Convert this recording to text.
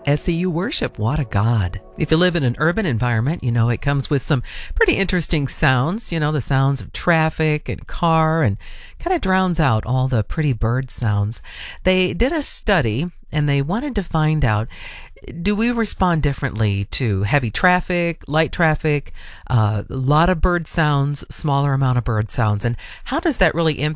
SCU worship, what a God. If you live in an urban environment, it comes with some pretty interesting sounds, the sounds of traffic and car, and kind of drowns out all the pretty bird sounds. They did a study and they wanted to find out, do we respond differently to heavy traffic, light traffic, a lot of bird sounds, smaller amount of bird sounds, and how does that really impact